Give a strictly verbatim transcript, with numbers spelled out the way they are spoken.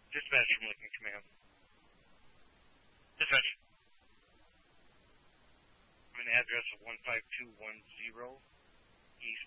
Dispatch from Lincoln Command. Dispatch. I'm an address of one five two one zero East